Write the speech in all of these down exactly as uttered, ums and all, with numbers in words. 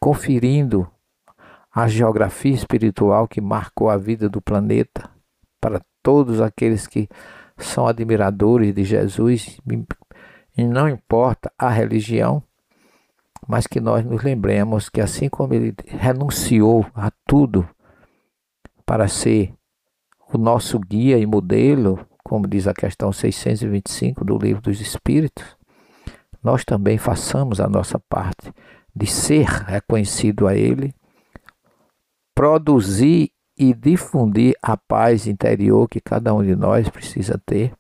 conferindo a geografia espiritual que marcou a vida do planeta para todos aqueles que são admiradores de Jesus, e não importa a religião, mas que nós nos lembremos que assim como ele renunciou a tudo para ser o nosso guia e modelo, como diz a questão seiscentos e vinte e cinco do Livro dos Espíritos, nós também façamos a nossa parte de ser reconhecido a ele, produzir e difundir a paz interior que cada um de nós precisa ter,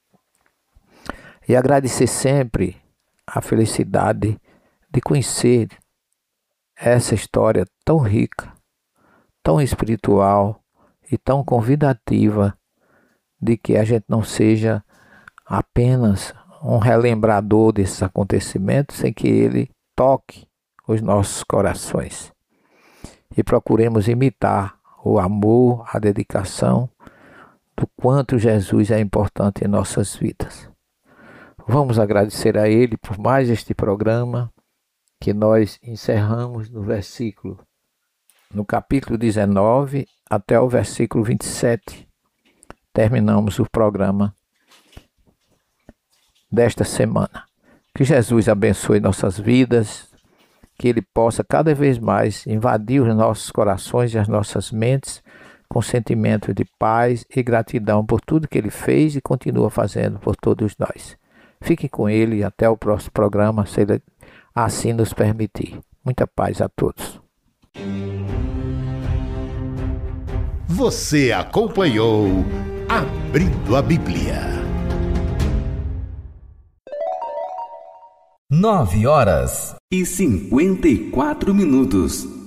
e agradecer sempre a felicidade de conhecer essa história tão rica, tão espiritual e tão convidativa, de que a gente não seja apenas um relembrador desses acontecimentos, sem que ele toque os nossos corações. E procuremos imitar o amor, a dedicação, do quanto Jesus é importante em nossas vidas. Vamos agradecer a ele por mais este programa, que nós encerramos no versículo, no capítulo dezenove até o versículo vinte e sete. Terminamos o programa desta semana. Que Jesus abençoe nossas vidas, que ele possa cada vez mais invadir os nossos corações e as nossas mentes com sentimento de paz e gratidão por tudo que ele fez e continua fazendo por todos nós. Fique com ele e até o próximo programa, se ele assim nos permitir. Muita paz a todos. Você acompanhou Abrindo a Bíblia. Nove horas e cinquenta e quatro minutos.